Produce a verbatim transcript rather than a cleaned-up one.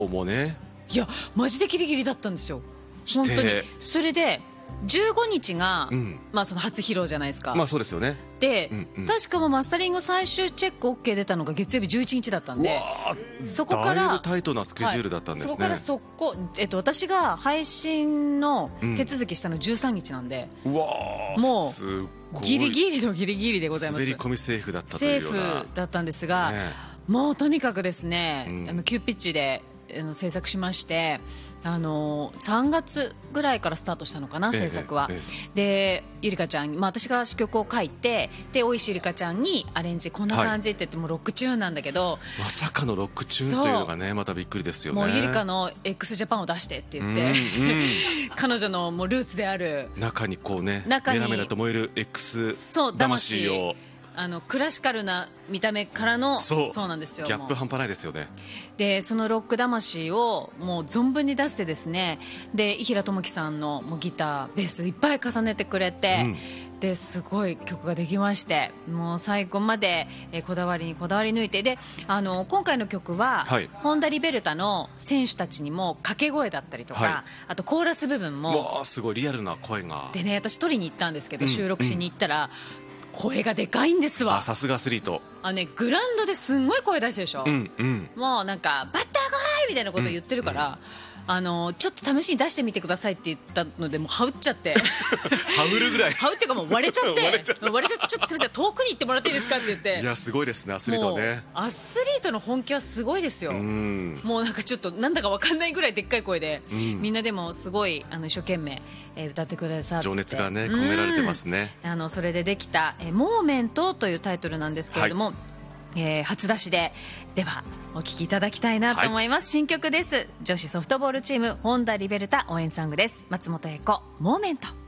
もうね、 いやマジでギリギリだったんですよ本当に。それでじゅうごにちが、うん、まあ、その初披露じゃないですか。 まあそうですよね。 で、うんうん、確かもマスタリング最終チェック OK 出たのが月曜日じゅういちにちだったんで、そこからだいぶタイトなスケジュールだったんですね、 はい、そこから速攻、えっと、私が配信の手続きしたのじゅうさんにちなんで、うん、 うわもうすごいギリギリのギリギリでございます。 滑り込みセーフだったというようなセーフだったんですが、ね、もうとにかくですね、うん、あの急ピッチであの制作しまして、あのさんがつぐらいからスタートしたのかな、制作は、ええええ、でゆりかちゃん、まあ、私が詞曲を書いて、で大石ゆりかちゃんにアレンジこんな感じって言って、はい、もうロックチューンなんだけど、 まさかのロックチューンというのがねまたびっくりですよね。 もうゆりかの x ジャパンを出してって言って、うんうん、彼女のもうルーツである中にこうねメラメラと燃える X 魂を、 あのクラシカルな見た目からの、 そう、 そうなんですよ。 ギャップ半端ないですよね。 でそのロック魂をもう存分に出してですね、で伊平智樹さんのもうギターベースいっぱい重ねてくれて、うん、ですごい曲ができまして、もう最後まで、えー、こだわりにこだわり抜いて、であの今回の曲は、はい、ホンダリベルタの選手たちにも掛け声だったりとか、はい、あとコーラス部分もわすごいリアルな声がでね、私取りに行ったんですけど、うん、収録しに行ったら、うん、声がでかいんですわ。 さすがアスリート。 あ、ね、グラウンドですんごい声出してるでしょ、 うんうん、 もうなんかバッター来いみたいなこと言ってるから、うんうん、あのちょっと試しに出してみてくださいって言ったのでもうはうっちゃってはうるぐらいはうっていうかもう割れちゃって割れちゃって割れちゃってちょっとすみません遠くに行ってもらっていいですかって言って。 いやすごいですねアスリートね。 アスリートの本気はすごいですよ。うんもうなんかちょっとなんだか分かんないぐらいでっかい声で、うん、みんなでもすごいあの一生懸命、えー、歌ってくださって情熱がね込められてますね。 あのそれでできた、えー「モーメント」というタイトルなんですけれども、はい、えー、初出しでではお聴きいただきたいなと思います、はい、新曲です。女子ソフトボールチームホンダリベルタ応援ソングです。松本英子モーメント。